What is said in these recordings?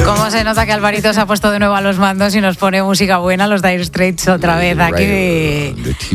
Cómo se nota que Alvarito se ha puesto de nuevo a los mandos y nos pone música buena, los Dire Straits otra vez aquí.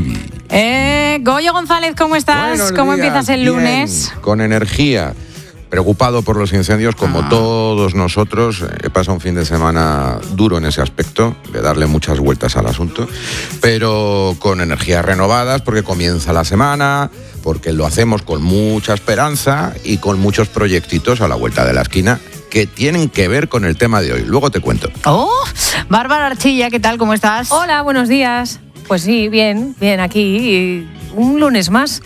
Goyo González, ¿cómo estás? Buenos ¿Cómo días, empiezas el lunes? Bien, con energía. Preocupado por los incendios, como todos nosotros. He pasado un fin de semana duro en ese aspecto, de darle muchas vueltas al asunto, pero con energías renovadas, porque comienza la semana, porque lo hacemos con mucha esperanza y con muchos proyectitos a la vuelta de la esquina que tienen que ver con el tema de hoy. Luego te cuento. Bárbara Archilla, ¿qué tal? ¿Cómo estás? Hola, buenos días. Pues sí, bien aquí. Un lunes más.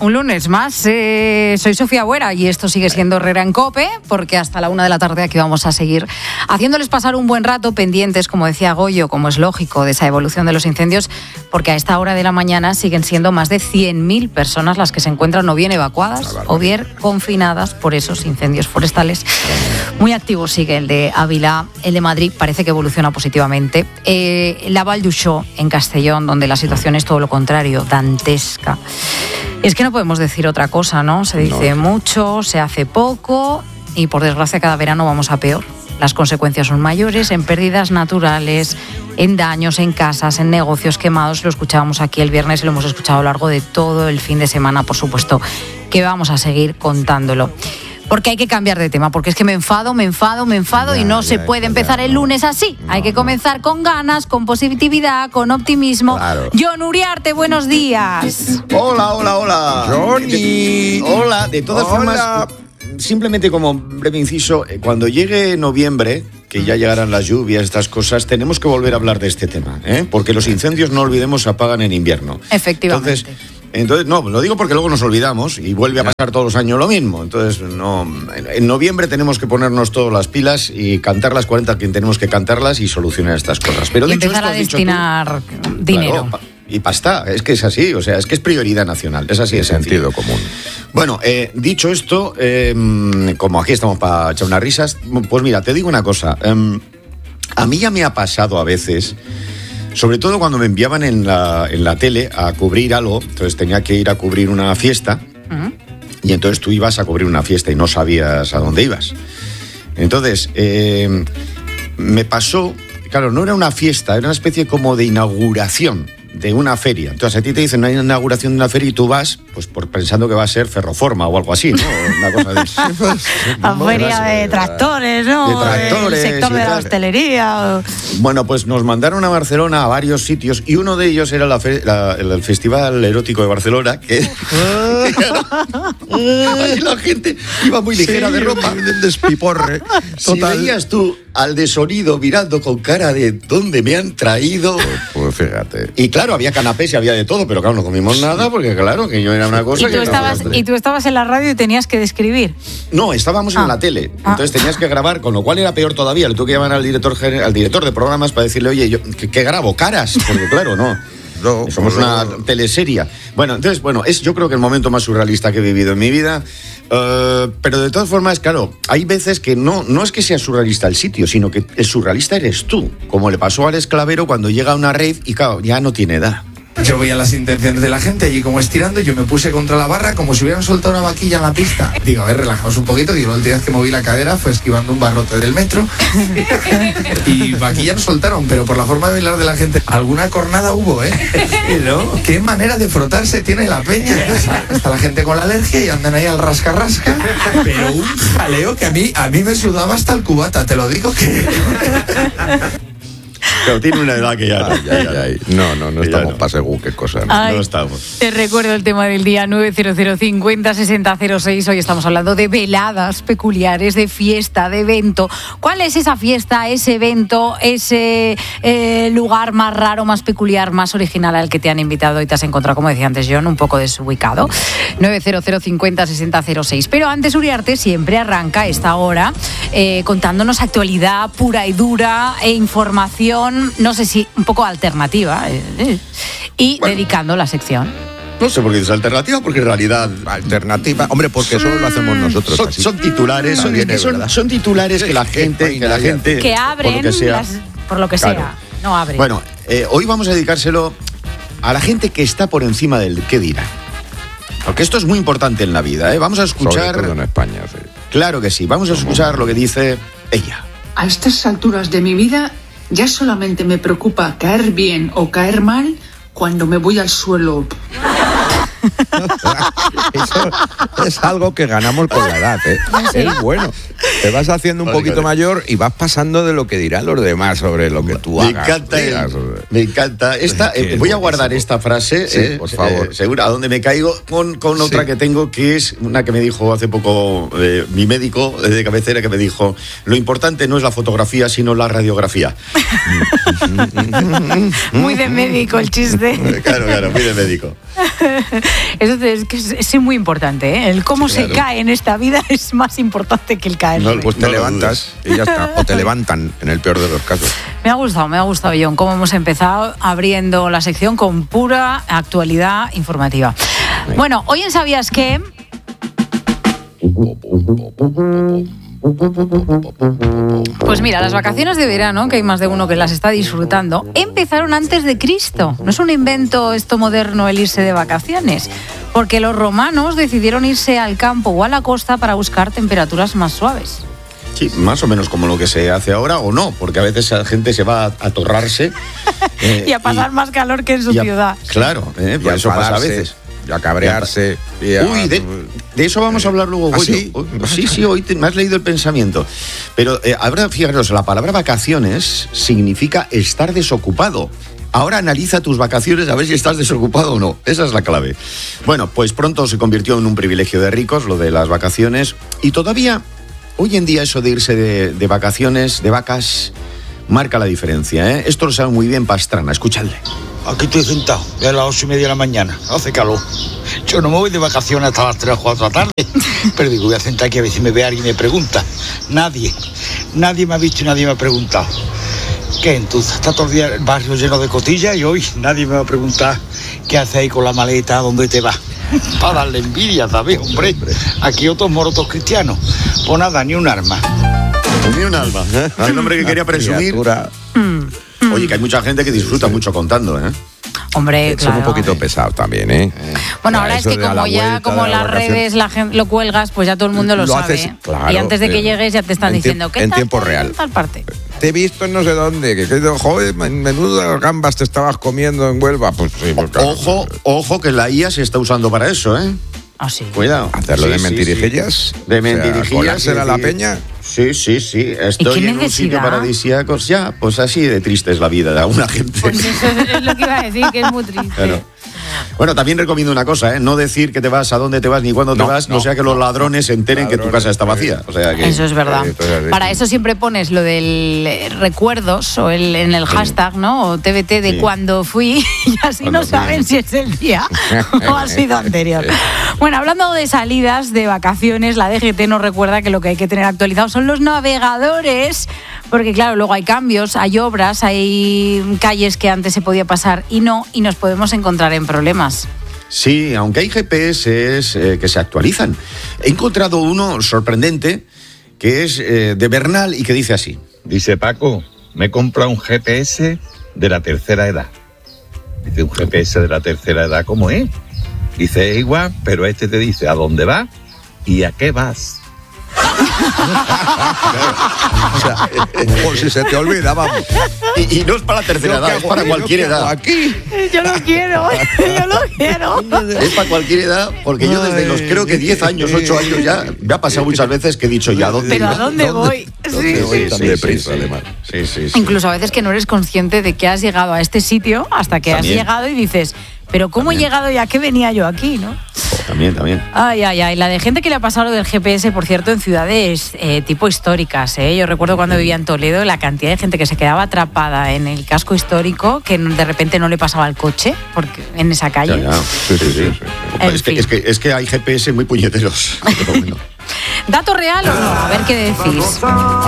Soy Sofía Buera y esto sigue siendo Herrera en COPE, porque hasta la 1 de la tarde aquí vamos a seguir haciéndoles pasar un buen rato, pendientes, como decía Goyo, como es lógico, de esa evolución de los incendios, porque a esta hora de la mañana siguen siendo más de 100.000 personas las que se encuentran o bien evacuadas o bien confinadas por esos incendios forestales. Muy activo sigue el de Ávila, el de Madrid parece que evoluciona positivamente. La Vall d'Uixó, en Castellón, donde la situación es todo lo contrario, dantesca. Es que no podemos decir otra cosa, ¿no? Se dice mucho, se hace poco y por desgracia cada verano vamos a peor. Las consecuencias son mayores en pérdidas naturales, en daños, en casas, en negocios quemados. Lo escuchábamos aquí el viernes y lo hemos escuchado a lo largo de todo el fin de semana, por supuesto, que vamos a seguir contándolo. Porque hay que cambiar de tema, porque es que me enfado y no se puede empezar el lunes así. Hay que comenzar con ganas, con positividad, con optimismo. Claro. John Uriarte, buenos días. Hola. Johnny. Hola, de todas formas, simplemente como breve inciso, cuando llegue noviembre, que ya llegarán las lluvias, estas cosas, tenemos que volver a hablar de este tema, porque los incendios, no olvidemos, se apagan en invierno. Efectivamente. Entonces, no, lo digo porque luego nos olvidamos y vuelve a pasar todos los años lo mismo. Entonces, no, en noviembre tenemos que ponernos todas las pilas y cantar las 40 que tenemos que cantarlas y solucionar estas cosas. Pero y dicho empezar esto, a destinar dinero. Claro, y pasta, es que es así, o sea, es que es prioridad nacional, es así de Sentido sencillo. común. Bueno, dicho esto, como aquí estamos para echar unas risas, pues mira, te digo una cosa. A mí ya me ha pasado a veces, sobre todo cuando me enviaban en la tele a cubrir algo, entonces tenía que ir a cubrir una fiesta, y entonces tú ibas a cubrir una fiesta y no sabías a dónde ibas. Entonces, me pasó, claro, no era una fiesta, era una especie como de inauguración de una feria. Entonces a ti te dicen una inauguración de una feria y tú vas, pues pensando que va a ser Ferroforma o algo así, ¿no? Una cosa de eso. La feria de tractores, ¿no? De tractores. El sector de la hostelería. Bueno, pues nos mandaron a Barcelona a varios sitios y uno de ellos era el Festival Erótico de Barcelona, que ahí la gente iba muy ligera de ropa. El despiporre. Si veías tú al de sonido mirando con cara de ¿dónde me han traído? Pues fíjate. Y claro, había canapés y había de todo, pero claro, no comimos nada porque claro, que yo era una cosa Y tú estabas en la radio y tenías que describir. No, estábamos en la tele, entonces tenías que grabar, con lo cual era peor todavía. Le tuve que llamar al director de programas para decirle, oye, ¿qué grabo? ¿Caras? Porque claro, no. Somos una teleseria. Bueno, entonces, yo creo que el momento más surrealista que he vivido en mi vida. Pero de todas formas, claro, hay veces que no es que sea surrealista el sitio, sino que el surrealista eres tú. Como le pasó al Esclavero cuando llega a una rave y claro, ya no tiene edad. Yo veía las intenciones de la gente allí como estirando, yo me puse contra la barra como si hubieran soltado una vaquilla en la pista. Digo, a ver, relajaos un poquito. Digo, la última vez que moví la cadera fue esquivando un barrote del metro. Y vaquilla no soltaron, pero por la forma de bailar de la gente, alguna cornada hubo, ¿No? Qué manera de frotarse tiene la peña. Está la gente con la alergia y andan ahí al rasca-rasca. Pero un jaleo que a mí me sudaba hasta el cubata, te lo digo que... Pero tiene una edad que ya No estamos para según qué cosa. No estamos. Te recuerdo el tema del día 900 50 60 06. Hoy estamos hablando de veladas peculiares, de fiesta, de evento. ¿Cuál es esa fiesta, ese evento, ese lugar más raro, más peculiar, más original al que te han invitado y te has encontrado, como decía antes John, un poco desubicado? 900 50 60 06. Pero antes, Uriarte siempre arranca esta hora contándonos actualidad pura y dura e información, no sé si un poco alternativa, y dedicando la sección. No sé por qué es alternativa, porque en realidad... Alternativa, hombre, porque solo lo hacemos nosotros. Son titulares, son titulares que la gente... Que abren, por lo que sea, no abren. Bueno, hoy vamos a dedicárselo a la gente que está por encima del qué dirá. Porque esto es muy importante en la vida, ¿eh? Vamos a escuchar... Sobre todo en España, sí. Claro que sí, vamos a escuchar lo que dice ella. A estas alturas de mi vida ya solamente me preocupa caer bien o caer mal cuando me voy al suelo. Eso es algo que ganamos con la edad, ¿eh? Es bueno. Te vas haciendo un poquito mayor y vas pasando de lo que dirán los demás sobre lo que tú hagas. Me encanta. Voy a guardar esta frase, sí, por favor. seguro, a donde me caigo, con otra que tengo, que es una que me dijo hace poco mi médico de cabecera, que me dijo: lo importante no es la fotografía, sino la radiografía. Muy de médico el chiste. Claro, muy de médico. Eso es que es muy importante, ¿eh? El cómo se cae en esta vida es más importante que el caer. Pues te levantas y ya está. O te levantan, en el peor de los casos. Me ha gustado, John, cómo hemos empezado abriendo la sección con pura actualidad informativa. Bueno, hoy en ¿Sabías qué? Pues mira, las vacaciones de verano, que hay más de uno que las está disfrutando, empezaron antes de Cristo. No es un invento esto moderno el irse de vacaciones, porque los romanos decidieron irse al campo o a la costa para buscar temperaturas más suaves. Sí, más o menos como lo que se hace ahora o no, porque a veces la gente se va a torrarse. Y a pasar más calor que en su ciudad. Claro, por eso pasa a veces. Y a cabrearse. Uy, de eso vamos a hablar luego, Goyo. Sí, hoy me has leído el pensamiento. Pero ahora, fijaros, la palabra vacaciones significa estar desocupado. Ahora analiza tus vacaciones a ver si estás desocupado o no. Esa es la clave. Bueno, pues pronto se convirtió en un privilegio de ricos, lo de las vacaciones. Y todavía, hoy en día, eso de irse de vacaciones, de vacas, marca la diferencia, ¿eh? Esto lo sabe muy bien Pastrana, escuchadle. Aquí estoy sentado, ya a las 8:30 de la mañana, hace calor. Yo no me voy de vacaciones hasta las 3 o 4 de la tarde, pero digo, voy a sentar aquí a ver si me ve alguien y me pregunta. Nadie me ha visto y nadie me ha preguntado. ¿Qué entonces? Está todo el día el barrio lleno de cotillas y hoy nadie me va a preguntar qué hace ahí con la maleta, dónde te vas. Para darle envidia, ¿sabes, hombre? Aquí otros morotos cristianos. Pues nada, ni un arma. Ni un alma. El hombre que quería presumir. Oye, que hay mucha gente que disfruta mucho contando, ¿eh? Hombre, claro. Son un poquito pesados también, ¿eh? Bueno, ahora es que como las redes la gente lo cuelgas, pues ya todo el mundo lo sabe. Haces, claro, y antes de que llegues ya te están diciendo que en tiempo real. Tal parte. Te he visto en no sé dónde, joder, menudo gambas te estabas comiendo en Huelva. Pues sí, pues claro. Ojo que la IA se está usando para eso, ¿eh? Ah, sí. Cuidado. Hacerlo de mentirijillas. De mentirijillas. ¿Colársela a la peña? Sí. Estoy en un sitio paradisíaco. Ya, pues así de triste es la vida de alguna gente. Pues eso es lo que iba a decir, que es muy triste. Claro. Bueno, también recomiendo una cosa, ¿eh? No decir que te vas, a dónde te vas, ni cuándo te vas, no sea que los ladrones se enteren que tu casa está vacía. O sea que, eso es verdad. Para eso siempre pones lo del recuerdos o en el hashtag, ¿no? O TBT de cuando fui, y así no saben si es el día o ha sido anterior. Bueno, hablando de salidas, de vacaciones, la DGT nos recuerda que lo que hay que tener actualizado son los navegadores, porque claro, luego hay cambios, hay obras, hay calles que antes se podía pasar y nos podemos encontrar en problemas. Sí, aunque hay GPS que se actualizan. He encontrado uno sorprendente que es de Bernal y que dice así. Dice: Paco, me he comprado un GPS de la tercera edad. Dice: un GPS de la tercera edad, ¿cómo es? Dice: es igual, pero este te dice a dónde vas y a qué vas. O sea, por si se te olvida, vamos. Y no es para la tercera edad, es para cualquier edad. Aquí. Yo lo quiero. Es para cualquier edad, porque yo desde los creo que 10 años, 8 años ya, me ha pasado muchas veces que he dicho ya, ¿dónde ¿Pero a dónde voy? Sí. Incluso a veces que no eres consciente de que has llegado a este sitio hasta que has llegado y dices, pero ¿cómo he llegado y a qué venía yo aquí, no? También. Ay. La de gente que le ha pasado lo del GPS, por cierto, en ciudades tipo históricas, ¿eh? Yo recuerdo cuando vivía en Toledo, la cantidad de gente que se quedaba atrapada en el casco histórico, que de repente no le pasaba el coche porque en esa calle. Ya. Sí. Es que hay GPS muy puñeteros. Bueno. ¿Dato real o no? A ver qué decís.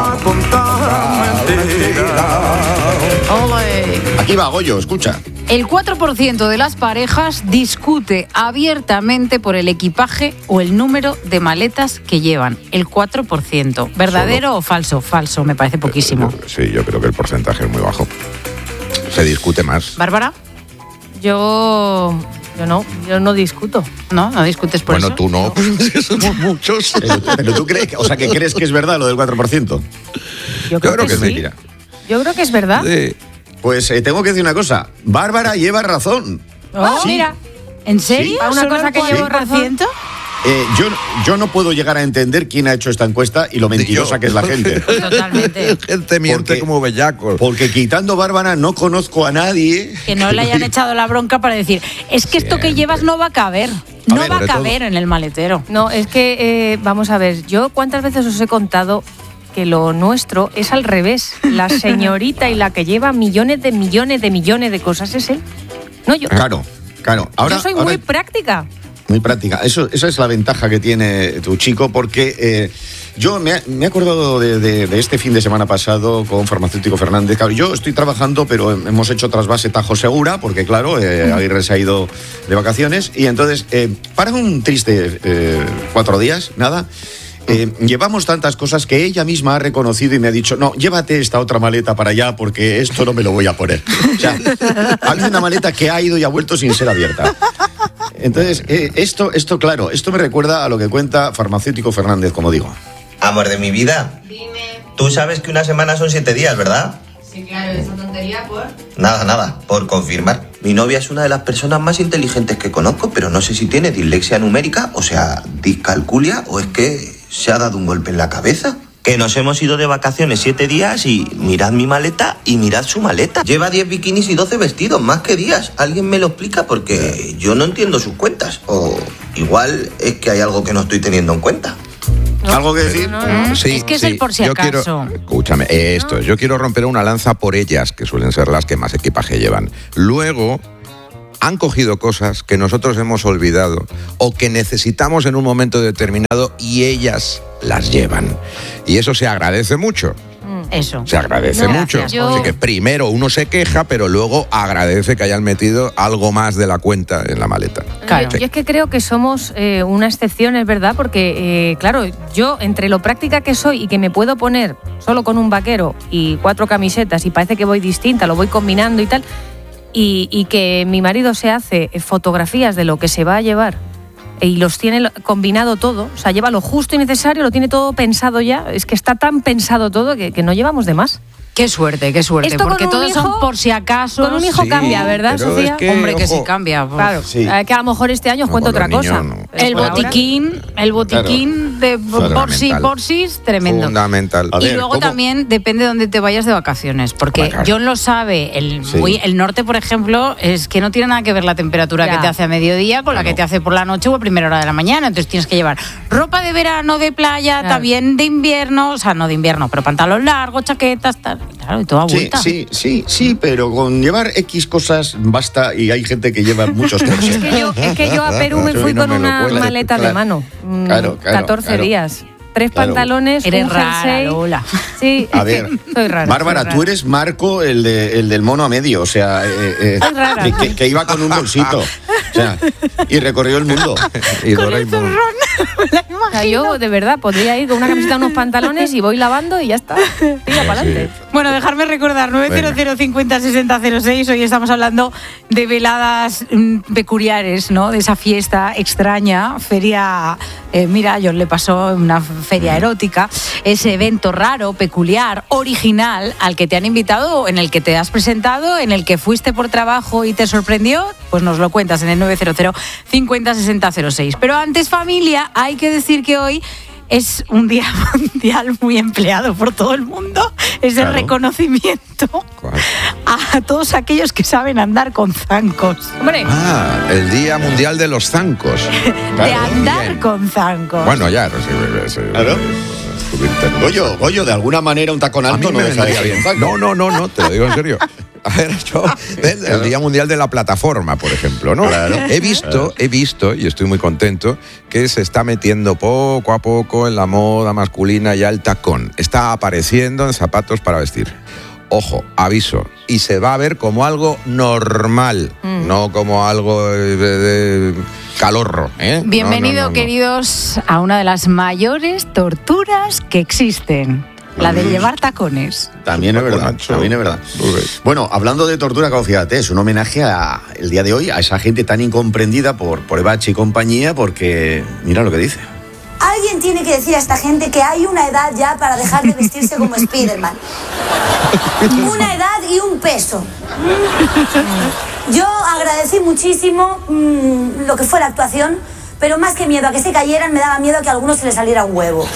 Aquí va, Goyo, escucha. El 4% de las parejas discute abiertamente por el equipaje o el número de maletas que llevan. El 4%. ¿Verdadero o falso? Falso, me parece poquísimo. Sí, yo creo que el porcentaje es muy bajo. Se discute más. ¿Bárbara? Yo no discuto. No discutes por eso. Bueno, tú no, pues somos muchos. Pero tú crees, que crees que es verdad lo del 4%. Yo creo que es sí. mentira. Yo creo que es verdad. Sí. Pues tengo que decir una cosa. Bárbara lleva razón. Oh, Sí. mira. ¿En serio? ¿A una ¿Solo cosa el que llevo 4%? Yo no puedo llegar a entender quién ha hecho esta encuesta y lo mentirosa que es la gente. Totalmente. Gente miente Porque- como bellacos. Porque quitando Bárbara no conozco a nadie. Que no le hayan echado la bronca para decir, es que esto que Siempre. llevas no va a caber. No ver, va a sobre caber en el maletero. No, es que, vamos a ver, yo cuántas veces os he contado que lo nuestro es al revés. La señorita y la que lleva millones de cosas es él. No, yo. Claro. Ahora, Yo soy ahora- muy práctica. Muy práctica. Esa es la ventaja que tiene tu chico, porque yo me he acordado de este fin de semana pasado con Farmacéutico Fernández. Claro, yo estoy trabajando, pero hemos hecho trasvase Tajo Segura, porque claro, Aguirre se ha ido de vacaciones. Y entonces, para un triste 4 días, nada. Llevamos tantas cosas que ella misma ha reconocido y me ha dicho, no, llévate esta otra maleta para allá porque esto no me lo voy a poner. O sea, hay una maleta que ha ido y ha vuelto sin ser abierta. Entonces, esto, claro, esto me recuerda a lo que cuenta Farmacéutico Fernández, como digo. Amor de mi vida. Dime. Tú sabes que una semana son 7 días, ¿verdad? Sí, claro, esa tontería por... Nada, por confirmar. Mi novia es una de las personas más inteligentes que conozco, pero no sé si tiene dislexia numérica, o sea, discalculia, o es que se ha dado un golpe en la cabeza. Que nos hemos ido de vacaciones 7 días y mirad mi maleta y mirad su maleta. Lleva 10 bikinis y 12 vestidos, más que días. ¿Alguien me lo explica? Porque yo no entiendo sus cuentas. O igual es que hay algo que no estoy teniendo en cuenta. ¿Algo que decir? Sí, Es que es el por si Yo acaso. Escúchame, esto es. Yo quiero romper una lanza por ellas, que suelen ser las que más equipaje llevan. Luego han cogido cosas que nosotros hemos olvidado o que necesitamos en un momento determinado y ellas las llevan. Y eso se agradece mucho. Eso. Se agradece No, mucho. yo- Así que primero uno se queja, pero luego agradece que hayan metido algo más de la cuenta en la maleta. Claro. Yo es que creo que somos una excepción, es verdad, porque, claro, yo entre lo práctica que soy y que me puedo poner solo con un vaquero y 4 camisetas y parece que voy distinta, lo voy combinando y tal, y que mi marido se hace fotografías de lo que se va a llevar y los tiene combinado todo, o sea, lleva lo justo y necesario, lo tiene todo pensado ya, es que está tan pensado todo que no llevamos de más. Qué suerte, Esto con porque un todos hijo- son por si acaso. Con un hijo Sí, cambia, ¿verdad, pero Sofía? es que, Hombre, que ojo, sí cambia. pues. Claro, Sí. que a lo mejor este año os No, cuento con otra los cosa. niños no. El Por ahora- botiquín de Fundamental. porsis, tremendo. Fundamental. A Y ver, luego ¿cómo? también depende de dónde te vayas de vacaciones, porque Hombre, claro. John lo sabe, el Sí. norte, por ejemplo, es que no tiene nada que ver la temperatura Ya. que te hace a mediodía con la que te hace por la noche o a primera hora de la mañana, entonces tienes que llevar ropa de verano, de playa, Claro. también de invierno, o sea, no de invierno, pero pantalón largo, chaquetas, tal, claro, y toda vuelta. Sí, pero con llevar X cosas basta y hay gente que lleva muchos Porsche. Es que yo a Perú me Eso fui no con me lo una cuela. maleta de Claro. mano. Claro, 14 días. 3 Claro. pantalones, Eres un rara, jersey. Lola. Sí, A ver, soy rara. Bárbara, soy tú rara. eres Marco, el del mono a medio, o sea, Soy rara. que iba con un bolsito, o sea, y recorrió el mundo. Y Doraemon. O sea, yo de verdad podría ir con una camiseta, unos pantalones y voy lavando y ya está. Tira para adelante. Bueno, dejarme recordar, 900506006. Hoy estamos hablando de veladas peculiares, ¿no? De esa fiesta extraña, feria, mira, a John le pasó una feria erótica, ese evento raro, peculiar, original, al que te han invitado, en el que te has presentado, en el que fuiste por trabajo y te sorprendió, pues nos lo cuentas en el 900506006. Pero antes, familia, hay que decir que hoy es un día mundial muy empleado por todo el mundo. Es el Claro. reconocimiento ¿Cuál? a todos aquellos que saben andar con zancos. Hombre, Ah, el Día Mundial de los Zancos. De andar Bien. con zancos. Bueno, ya. Claro. Goyo, de alguna manera un tacón A mí alto no me deja de vendría ser bien. un zaco. No, te lo digo en serio. A ver, yo, el Día Mundial de la Plataforma, por ejemplo, ¿no? Claro. He visto, y estoy muy contento, que se está metiendo poco a poco en la moda masculina ya el tacón. Está apareciendo en zapatos para vestir. Ojo, aviso, y se va a ver como algo normal, no como algo de calorro, ¿eh? Bienvenido, No. queridos, a una de las mayores torturas que existen. La de llevar tacones. También es verdad, Nacho. también es verdad. Bueno, hablando de tortura, como fíjate, es un homenaje el día de hoy a esa gente tan incomprendida por Evache y compañía, porque mira lo que dice. Alguien tiene que decir a esta gente que hay una edad ya para dejar de vestirse como Spiderman. Una edad y un peso. Yo agradecí muchísimo lo que fue la actuación, pero más que miedo a que se cayeran, me daba miedo a que a algunos se les saliera un huevo.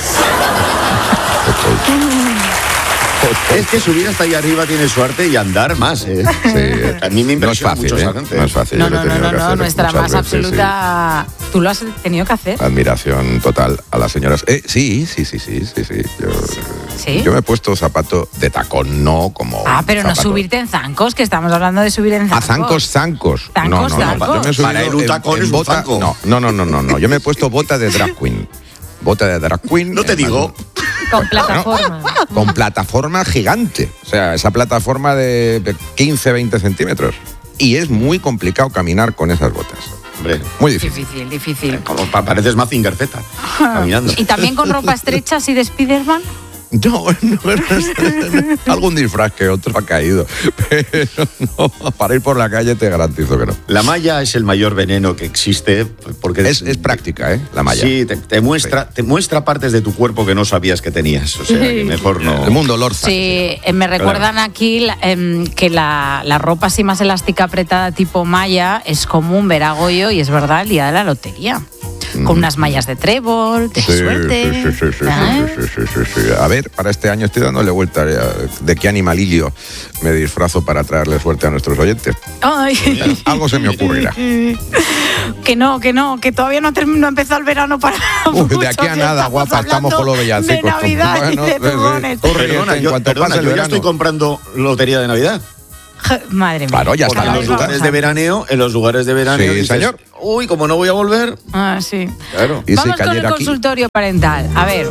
Es que subir hasta ahí arriba tiene suerte y andar más, ¿eh? Sí. A mí me impresiona no es fácil, mucho esa gente. No es fácil. No, yo lo he tenido que hacer nuestra muchas más veces, absoluta... ¿Tú lo has tenido que hacer? Admiración total a las señoras. Sí. Yo me he puesto zapato de tacón, no como. Pero zapato. no subirte en zancos, que estamos hablando de subir en zancos. Zancos. Zancos, No. zancos. Yo me he subido Para él un tacón es un bota. zanco. No. Yo me he puesto bota de drag queen. Bota de drag queen. No te digo. Con plataforma. Con plataforma gigante. O sea, esa plataforma de 15, 20 centímetros. Y es muy complicado caminar con esas botas. Hombre, Muy difícil. Difícil. como pareces Mazinger Z, caminando. ¿Y también con ropa estrecha así de Spiderman? No, algún disfraz que otro ha caído, pero no, para ir por la calle te garantizo que no. La malla es el mayor veneno que existe porque Es práctica, la malla. Sí, te muestra partes de tu cuerpo que no sabías que tenías, o sea, que mejor no. El mundo Lorza. Sí, me recuerdan aquí que la ropa así más elástica apretada tipo malla es común ver a Goyo, y es verdad, el día de la lotería. Con unas mallas de trébol, de suerte. Sí. A ver, para este año estoy dándole vuelta de qué animalillo me disfrazo para traerle suerte a nuestros oyentes. Ay. Algo se me ocurrirá. Que todavía no ha empezado el verano para De aquí a nada, guapa, estamos con los villancicos. De Navidad Bueno, y de turbones. Perdona, yo ya estoy comprando lotería de Navidad. Madre mía. Claro, ya Porque está. en los lugares de veraneo Sí, dices, señor. uy, como no voy a volver. Sí. Claro. Y si Vamos con el cayera aquí. consultorio parental. A ver,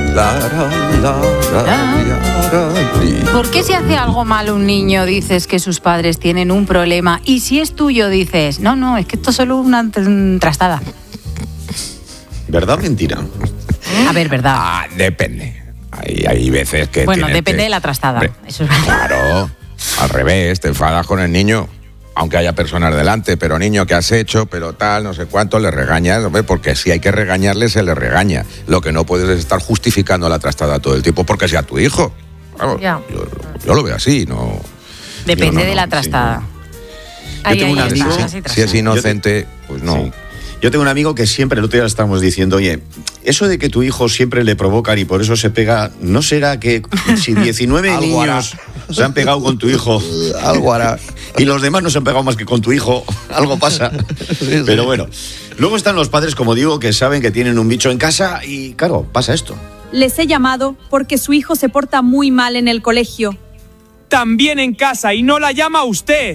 ¿por qué si hace algo mal un niño dices que sus padres tienen un problema? Y si es tuyo dices, no, es que esto es solo una trastada. ¿Verdad o mentira? A ver, ¿verdad? Depende. Hay veces que. Bueno, tienes depende que- de la trastada. Hombre, Eso es verdad. Claro, al revés, te enfadas con el niño, aunque haya personas delante, pero niño, ¿qué has hecho? Pero tal, no sé cuánto, le regañas, hombre, porque si hay que regañarle, se le regaña. Lo que no puedes es estar justificando la trastada todo el tiempo porque sea tu hijo. Vamos, Ya. yo lo veo así, no. Depende no, de la sí, trastada. Yo tengo un amigo- Si es inocente, pues no. Sí. Yo tengo un amigo que siempre, el otro día estábamos diciendo, oye, eso de que tu hijo siempre le provocan y por eso se pega, ¿no será que si 19 Algo hará. niños se han pegado con tu hijo, Algo hará. y los demás no se han pegado más que con tu hijo, algo pasa? Pero bueno, luego están los padres, como digo, que saben que tienen un bicho en casa y claro, pasa esto. Les he llamado porque su hijo se porta muy mal en el colegio. También en casa y no la llama usted.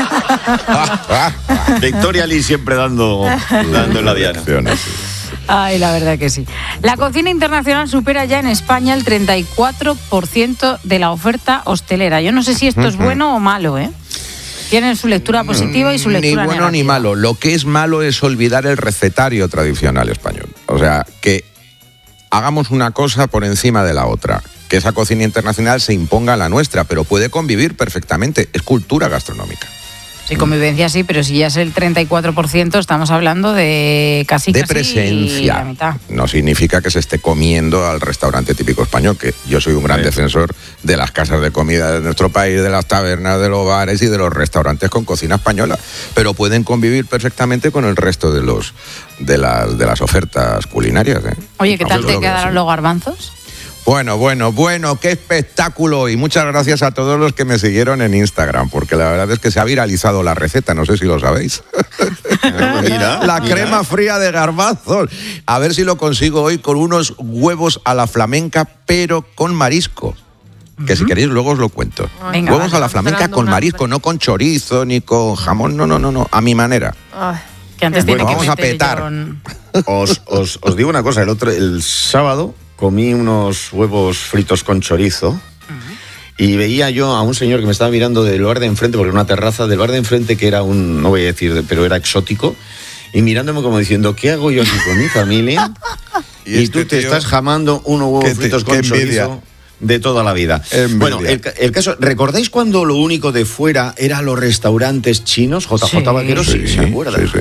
Victoria Lee siempre dando en la diana. Ay, la verdad que sí. La cocina internacional supera ya en España el 34% de la oferta hostelera. Yo no sé si esto es bueno o malo, ¿eh? Tienen su lectura positiva y su lectura Ni bueno negativa. ni malo. Lo que es malo es olvidar el recetario tradicional español. O sea, que hagamos una cosa por encima de la otra. Que esa cocina internacional se imponga a la nuestra, pero puede convivir perfectamente. Es cultura gastronómica. Sí, convivencia sí, pero si ya es el 34%, estamos hablando de casi De la presencia. mitad. No significa que se esté comiendo al restaurante típico español, que yo soy un gran defensor de las casas de comida de nuestro país, de las tabernas, de los bares y de los restaurantes con cocina española, pero pueden convivir perfectamente con el resto de las ofertas culinarias. Oye, ¿qué tal Yo te lo veo quedaron así. los garbanzos? Bueno, qué espectáculo. Y muchas gracias a todos los que me siguieron en Instagram, porque la verdad es que se ha viralizado la receta, no sé si lo sabéis. La crema fría de garbanzos. A ver si lo consigo hoy con unos huevos a la flamenca, pero con marisco. Que si queréis luego os lo cuento. Venga, Huevos vale. a la flamenca con marisco, no con chorizo ni con jamón, no, a mi manera. Que antes Bueno, tiene que vamos a meter petar. John. Os digo una cosa, el sábado comí unos huevos fritos con chorizo y veía yo a un señor que me estaba mirando del bar de enfrente, porque era una terraza del bar de enfrente que era no voy a decir, pero era exótico, y mirándome como diciendo, ¿qué hago yo aquí con mi familia? Y tú te estás jamando unos huevos fritos con chorizo de toda la vida. Bueno, el caso, ¿recordáis cuando lo único de fuera eran los restaurantes chinos? JJ Vaqueros, sí, ¿se acuerdan?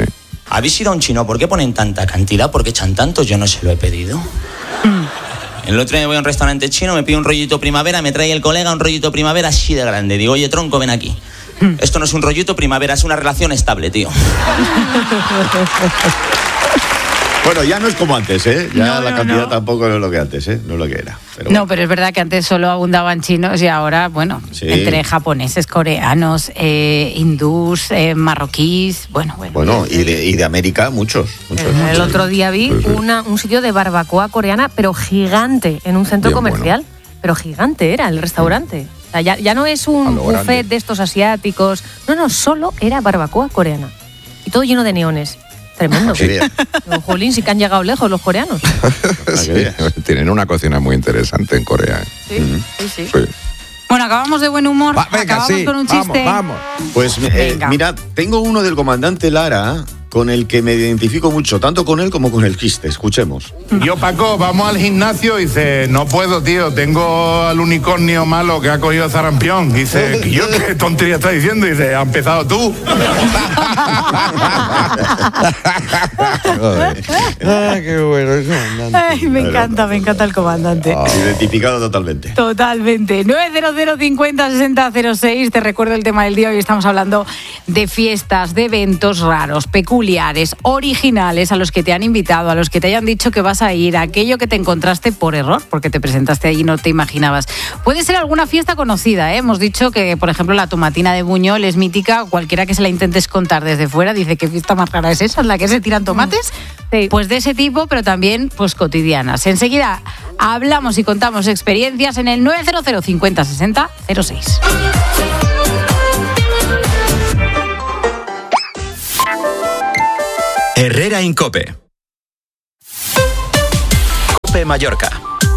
¿habéis ido a un chino? ¿Por qué ponen tanta cantidad? ¿Por qué echan tanto? Yo no se lo he pedido. El otro día voy a un restaurante chino, me pido un rollito primavera, me trae el colega un rollito primavera así de grande. Digo, oye, tronco, ven aquí. Esto no es un rollito primavera, es una relación estable, tío. Bueno, ya no es como antes, ¿eh? Ya No, la no, cantidad no. tampoco es lo que antes, ¿eh? No es lo que era. Pero No, pero es verdad que antes solo abundaban chinos y ahora, bueno, Sí. entre japoneses, coreanos, hindús, marroquíes, bueno. Bueno, y de América muchos. El otro día vi un sitio de barbacoa coreana, pero gigante, en un centro Bien comercial. Pero gigante era el restaurante. O sea, ya no es un lo buffet grande. de estos asiáticos. No, solo era barbacoa coreana. Y todo lleno de neones. Tremendo. Sí. Digo, jolín, sí que han llegado lejos los coreanos. Sí, tienen una cocina muy interesante en Corea. Sí. Sí. Bueno, acabamos de buen humor, acabamos con un chiste. Pues Venga. mira, tengo uno del comandante Lara con el que me identifico mucho, tanto con él como con el chiste. Escuchemos. Yo, Paco, vamos al gimnasio y dice, no puedo, tío, tengo al unicornio malo que ha cogido sarampión. Dice, ¿yo qué tontería estás diciendo? Dice, ¿ha empezado tú? Qué bueno. Ay, me encanta el comandante. Identificado totalmente. Totalmente. 900 50 60 06. Te recuerdo el tema del día. Hoy estamos hablando de fiestas, de eventos raros, peculiares, originales, a los que te han invitado, a los que te hayan dicho que vas a ir, aquello que te encontraste por error, porque te presentaste ahí y no te imaginabas. Puede ser alguna fiesta conocida, ¿eh? Hemos dicho que, por ejemplo, la tomatina de Buñol es mítica. Cualquiera que se la intentes contar desde fuera dice, ¿qué fiesta más rara es esa? ¿En la que se tiran tomates? Sí. Pues de ese tipo, pero también pues cotidianas. Enseguida hablamos y contamos experiencias en el 900 50 60 06. Herrera Incope. Cope Mallorca.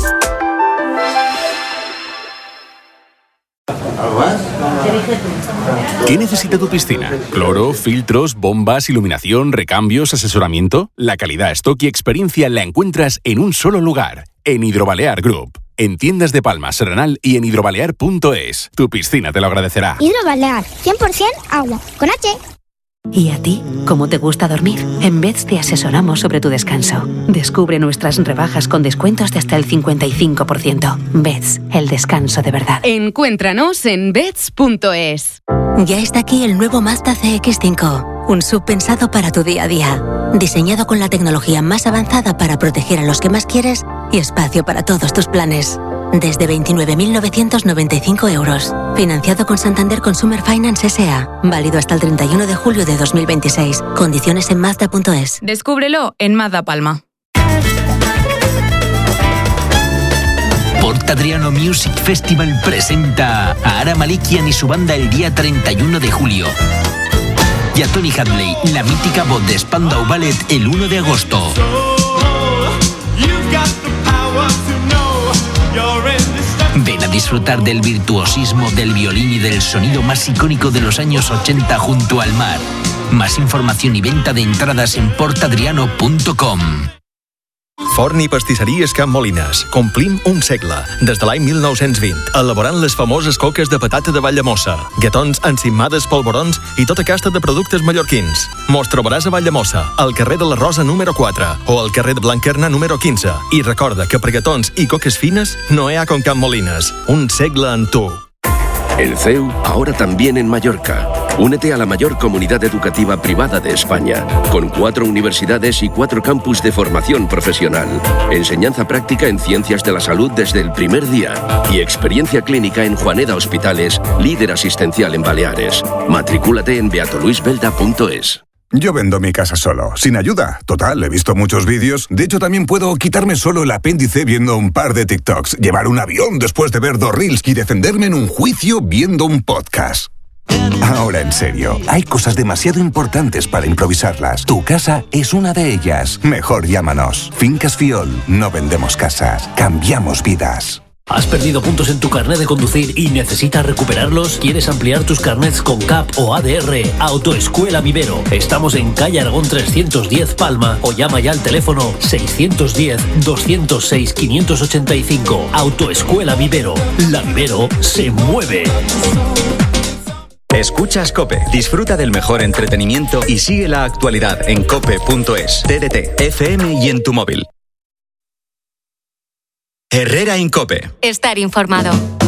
¿Qué necesita tu piscina? ¿Cloro, filtros, bombas, iluminación, recambios, asesoramiento? La calidad, stock y experiencia la encuentras en un solo lugar, en Hidrobalear Group. En tiendas de Palma, Serenal y en hidrobalear.es. Tu piscina te lo agradecerá. Hidrobalear, 100% agua, con H. ¿Y a ti? ¿Cómo te gusta dormir? En Beds te asesoramos sobre tu descanso. Descubre nuestras rebajas con descuentos de hasta el 55%. Beds, el descanso de verdad. Encuéntranos en beds.es. Ya está aquí el nuevo Mazda CX-5, un SUV pensado para tu día a día. Diseñado con la tecnología más avanzada para proteger a los que más quieres y espacio para todos tus planes. Desde 29.995 euros. Financiado con Santander Consumer Finance S.A. Válido hasta el 31 de julio de 2026. Condiciones en Mazda.es. Descúbrelo en Mazda Palma. Portadriano Music Festival presenta a Ara Malikian y su banda el día 31 de julio. Y a Tony Hadley, la mítica voz de Spandau Ballet, el 1 de agosto. Ven a disfrutar del virtuosismo del violín y del sonido más icónico de los años 80 junto al mar. Más información y venta de entradas en portadriano.com. Forn i pastisseries Can Molines. Complim un segle, des de l'any 1920, elaborant les famoses coques de patata de Valldemossa, gatons encimades polvorons i tota casta de productes mallorquins. Mos trobaràs a Valldemossa, al carrer de la Rosa número 4 o al carrer de Blanquerna número 15. I recorda que per gatons i coques fines no hi ha con Can Molines. Un segle en tu. El CEU ahora también en Mallorca. Únete a la mayor comunidad educativa privada de España, con 4 universidades y 4 campus de formación profesional, enseñanza práctica en ciencias de la salud desde el primer día y experiencia clínica en Juaneda Hospitales, líder asistencial en Baleares. Matricúlate en beatoluisbelda.es. Yo vendo mi casa solo, sin ayuda. Total, he visto muchos vídeos. De hecho, también puedo quitarme solo el apéndice viendo un par de TikToks, llevar un avión después de ver 2 reels y defenderme en un juicio viendo un podcast. Ahora, en serio, hay cosas demasiado importantes para improvisarlas. Tu casa es una de ellas. Mejor llámanos. Fincas Fiol. No vendemos casas, cambiamos vidas. ¿Has perdido puntos en tu carnet de conducir y necesitas recuperarlos? ¿Quieres ampliar tus carnets con CAP o ADR? Autoescuela Vivero. Estamos en calle Aragón 310 Palma o llama ya al teléfono 610-206-585. Autoescuela Vivero. La Vivero se mueve. Escuchas COPE. Disfruta del mejor entretenimiento y sigue la actualidad en cope.es, TDT, FM y en tu móvil. Herrera Incope. Estar informado.